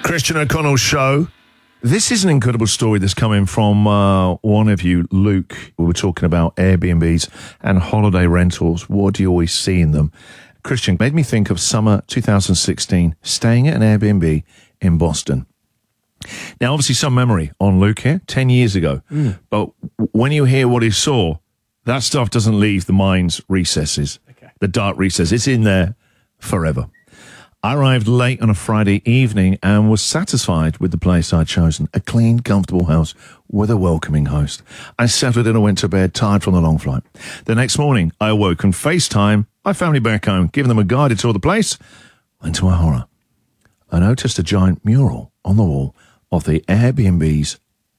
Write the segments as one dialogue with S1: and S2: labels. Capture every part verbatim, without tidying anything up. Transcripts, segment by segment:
S1: Christian O'Connell Show. This is an incredible story that's coming from uh, one of you, Luke. We were talking about Airbnbs and holiday rentals. What do you always see in them? Christian, made me think of summer two thousand sixteen, staying at an Airbnb in Boston. Now, obviously, some memory on Luke here, ten years ago. Mm. But when you hear what he saw, that stuff doesn't leave the mind's recesses, okay. the dark recesses. It's in there forever. I arrived late on a Friday evening and was satisfied with the place I'd chosen, a clean, comfortable house with a welcoming host. I settled in and went to bed, tired from the long flight. The next morning, I awoke and FaceTime my family back home, giving them a guided tour of the place. And to my horror, I noticed a giant mural on the wall of the Airbnb's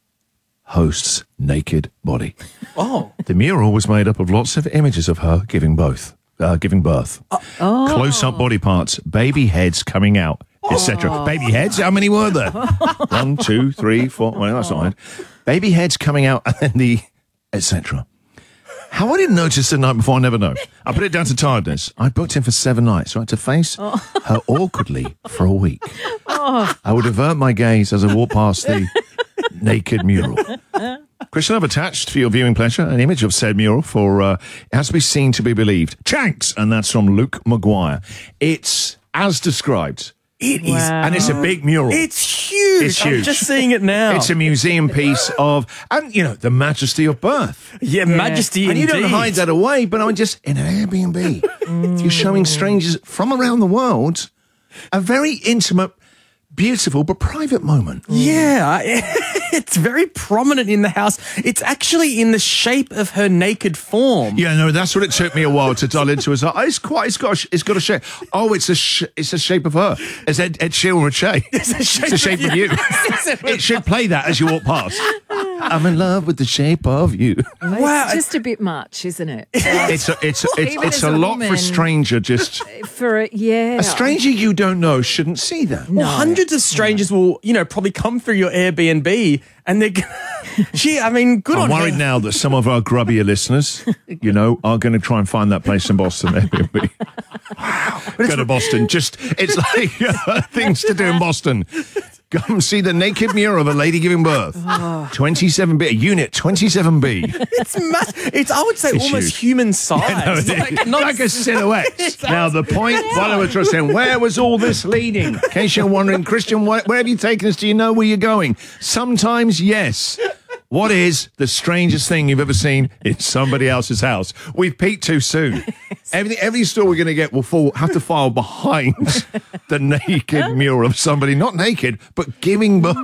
S1: host's naked body.
S2: Oh.
S1: The mural was made up of lots of images of her giving both. Uh, giving birth,
S3: oh.
S1: close-up body parts, baby heads coming out, et cetera. Oh. Baby heads? How many were there? One, two, three, four. Well, that's not right. Baby heads coming out, and then the et cetera. How I didn't notice the night before, I never know. I put it down to tiredness. I booked in for seven nights, so I had to face oh. her awkwardly for a week. Oh. I would avert my gaze as I walked past the naked mural. Christian, I've attached for your viewing pleasure an image of said mural for uh, it has to be seen to be believed. Chanks, and that's from Luke Maguire. It's as described.
S2: It
S3: wow.
S2: is,
S1: and it's a big mural.
S2: It's huge.
S1: It's huge.
S2: I'm just seeing it now.
S1: It's a museum piece of, and you know, the majesty of birth.
S2: Yeah, yeah. majesty.
S1: And
S2: indeed.
S1: you don't hide that away. But I'm just in an Airbnb. mm. You're showing strangers from around the world a very intimate, beautiful but private moment.
S2: Yeah, it's very prominent in the house. It's actually in the shape of her naked form.
S1: Yeah, no, that's what it took me a while to dial into. As oh, it's quite, it's got, a, it's got a shape. Oh, it's a, sh- it's a shape of her. It's Ed, Ed Sheeran with Shay.
S2: It's a shape,
S1: it's a shape of, of you. It should play that as you walk past. I'm in love with the shape of you.
S3: Wow, it's just a bit much, isn't it?
S1: It's a, it's a, it's, it's a, a lot woman, for a stranger. Just
S3: for a, yeah,
S1: a stranger you don't know shouldn't see that.
S2: No. Well, hundreds of strangers no. will, you know, probably come through your Airbnb, and they're. Gee, I mean, good
S1: I'm
S2: on. I'm
S1: worried
S2: her.
S1: now that some of our grubbier listeners, you know, are going to try and find that place in Boston. Airbnb. Wow, go to Boston. Just it's like uh, things to do in Boston. Come see the naked mural of a lady giving birth. Oh. twenty-seven B, unit twenty-seven B.
S2: It's mass- It's, I would say,
S1: it's
S2: almost
S1: huge.
S2: Human size.
S1: Yeah, no,
S2: like,
S1: not like a silhouette. Now, the point, while I was just saying, where was all this leading? In case you're wondering, Christian, where, where have you taken us? Do you know where you're going? Sometimes, yes. What is the strangest thing you've ever seen in somebody else's house? We've peaked too soon. Every, every story we're going to get will fall, have to file behind the naked mural of somebody, not naked, but giving birth.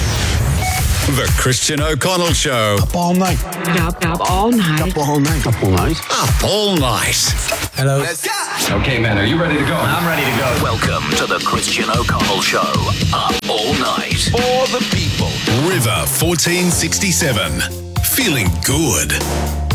S4: The Christian O'Connell Show.
S5: Up all night.
S6: Up, up all night.
S5: Up all night. Up all night.
S4: Up all night.
S5: Hello.
S7: Let's go. Okay, man, are you ready to go?
S8: I'm ready to go. Welcome to the Christian O'Connell Show. Up all night.
S7: For the people.
S4: River fourteen sixty-seven. Feeling good.